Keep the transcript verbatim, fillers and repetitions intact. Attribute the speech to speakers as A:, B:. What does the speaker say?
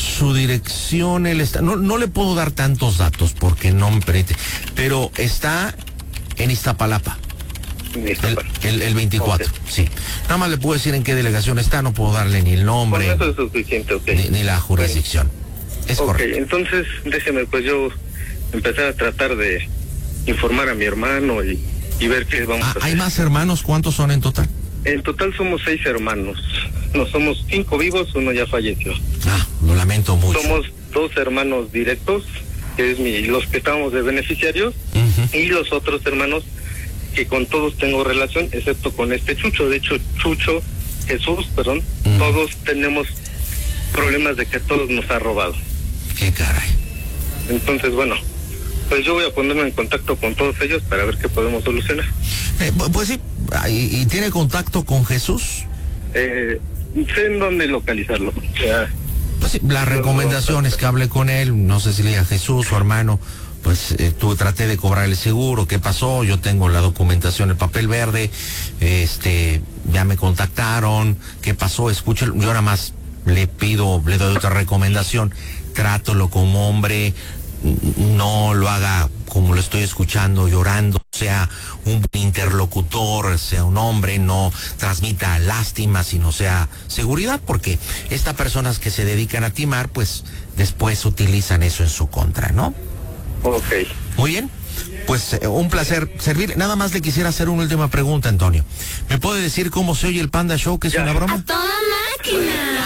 A: su dirección, él está, no, no le puedo dar tantos datos porque no me permite, pero está en Iztapalapa. El, el, el veinticuatro, okay. Sí. Nada más le puedo decir en qué delegación está, no puedo darle ni el nombre.
B: Bueno, eso es suficiente, okay.
A: ni, ni la jurisdicción. Bueno. Es
B: okay,
A: correcto.
B: Entonces, déjeme pues yo empezar a tratar de informar a mi hermano y, y ver qué vamos
A: ah,
B: a hacer.
A: ¿Hay más hermanos? ¿Cuántos son en total?
B: En total somos seis hermanos. No somos cinco vivos, uno ya falleció.
A: Ah, lo lamento mucho.
B: Somos dos hermanos directos, que es mi, los que estamos de beneficiarios, uh-huh. Y los otros hermanos que con todos tengo relación, excepto con este Chucho. De hecho, Chucho, Jesús, perdón, uh-huh. Todos tenemos problemas de que todos nos ha robado.
A: Qué caray.
B: Entonces, bueno, pues yo voy a ponerme en contacto con todos ellos para ver qué podemos solucionar.
A: Eh, pues sí, ¿y, y tiene contacto con Jesús?
B: Eh, sé en dónde localizarlo. O sea,
A: pues sí, la recomendación es que hable con él, no sé si le diga Jesús, su hermano, pues eh, tú traté de cobrar el seguro, ¿qué pasó? Yo tengo la documentación, el papel verde, este, ya me contactaron, ¿qué pasó? Escúchalo, yo nada más le pido, le doy otra recomendación, trátalo como hombre, no lo haga como lo estoy escuchando, llorando, sea un interlocutor, sea un hombre, no transmita lástima, sino sea seguridad, porque estas personas que se dedican a timar, pues después utilizan eso en su contra, ¿no?
B: Ok.
A: Muy bien. Pues eh, un placer servir. Nada más le quisiera hacer una última pregunta, Antonio. ¿Me puede decir cómo se oye el Panda Show, que es ya. Una broma?
C: ¡A toda máquina!